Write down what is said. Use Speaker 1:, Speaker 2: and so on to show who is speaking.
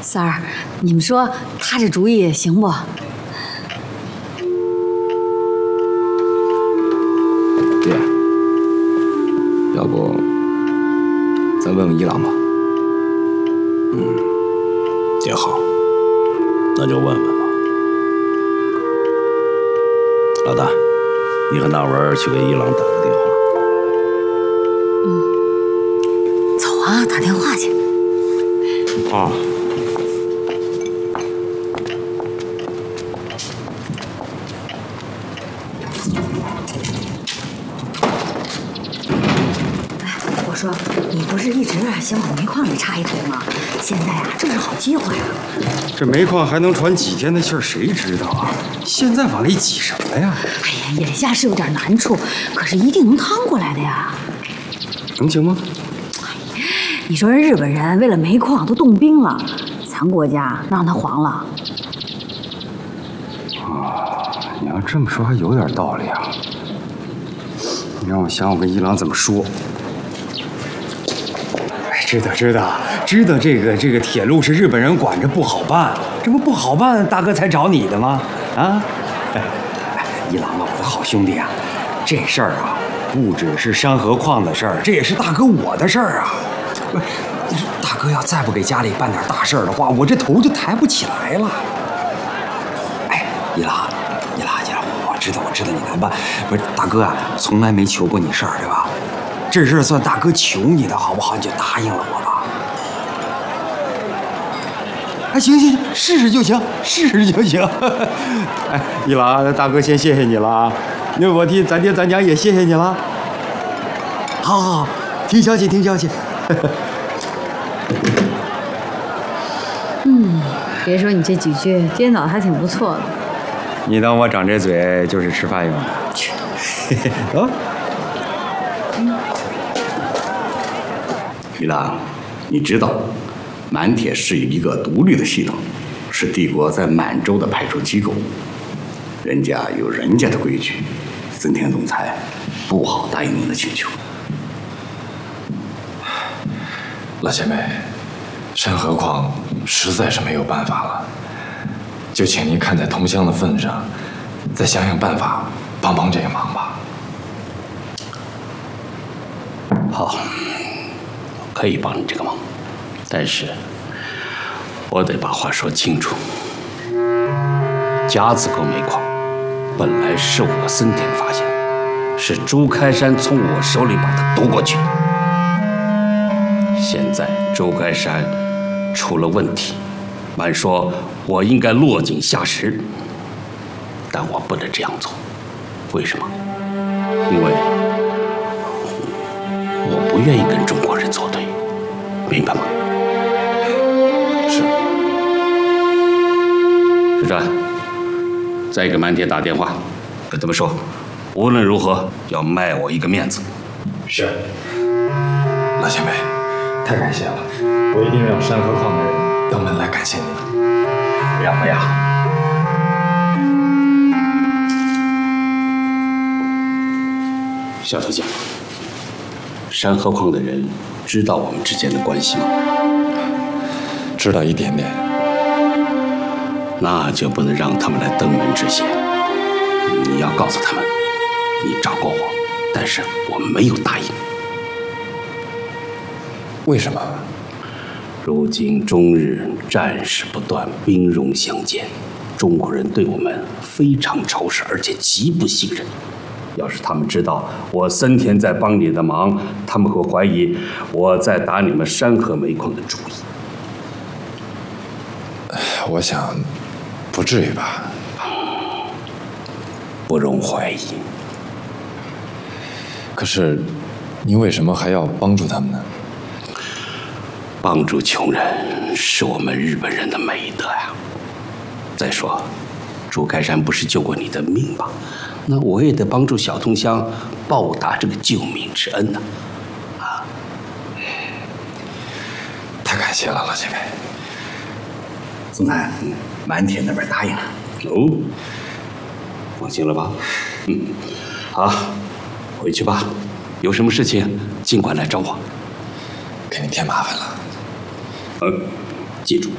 Speaker 1: 三儿，你们说他这主意行不？
Speaker 2: 爹，要不咱问问伊朗吧？
Speaker 3: 也好，那就问问吧。老大，你和大文去给伊朗打个电话。
Speaker 1: 走啊，打电话去。
Speaker 3: 啊。
Speaker 1: 我说，你不是一直想往煤矿里插一腿吗？现在啊，正是好机会啊！
Speaker 4: 这煤矿还能传几天的气儿，谁知道啊？现在往里挤什么呀？
Speaker 1: 哎呀，眼下是有点难处，可是一定能趟过来的呀！
Speaker 4: 能行吗？
Speaker 1: 你说人日本人为了煤矿都动兵了，咱国家能让他黄了？
Speaker 4: 你要这么说还有点道理啊。你让我想我跟伊朗怎么说。哎，知道这个铁路是日本人管着不好办，这不好办，大哥才找你的吗？啊，伊朗啊，我的好兄弟啊，这事儿啊，不只是山河矿的事儿，这也是大哥我的事儿啊。不是，大哥要再不给家里办点大事儿的话，我这头就抬不起来了。哎，伊朗，我知道你难办。不是，大哥啊，从来没求过你事儿，对吧？这事儿算大哥求你的，好不好？你就答应了我吧。哎，行，试试就行。哎，伊朗，大哥先谢谢你了啊。那我替咱爹咱娘也谢谢你了。好，听消息。
Speaker 1: 别说你这几句颠倒还挺不错的。
Speaker 4: 你当我长这嘴就是吃饭用的？去，走。
Speaker 3: 伊朗，你知道，满铁是一个独立的系统，是帝国在满洲的派出机构，人家有人家的规矩，森田总裁不好答应你的请求。
Speaker 2: 老前辈，山河矿实在是没有办法了，就请您看在同乡的份上，再想办法帮这个忙吧。
Speaker 3: 好，可以帮你这个忙，但是我得把话说清楚。甲子沟煤矿本来是我森田发现，是朱开山从我手里把它夺过去的。现在朱开山出了问题，按说我应该落井下石，但我不能这样做。为什么？因为我不愿意跟中国人作对，明白吗？
Speaker 2: 是。
Speaker 3: 石川，再给满铁打电话，跟他们说，无论如何要卖我一个面子。
Speaker 2: 是。老前辈，太感谢了，我一定让山河矿的人登门来感谢您。
Speaker 3: 不要。小头讲，山河矿的人知道我们之间的关系吗？
Speaker 2: 知道一点点。
Speaker 3: 那就不能让他们来登门致谢。你要告诉他们，你找过我，但是我没有答应。
Speaker 2: 为什么？
Speaker 3: 如今中日战事不断，兵戎相见，中国人对我们非常仇视，而且极不信任。要是他们知道我森田在帮你的忙，他们会怀疑我在打你们山河煤矿的主意。
Speaker 2: 我想，不至于吧？
Speaker 3: 不容怀疑。
Speaker 2: 可是，您为什么还要帮助他们呢？
Speaker 3: 帮助穷人是我们日本人的美德呀。再说，朱开山不是救过你的命吗？那我也得帮助小同乡报答这个救命之恩呢。
Speaker 2: 太感谢了，老前辈。
Speaker 3: 总裁，满铁那边答应了。哦，放心了吧？好，回去吧。有什么事情尽管来找我。
Speaker 2: 给您添麻烦了。
Speaker 3: 记住，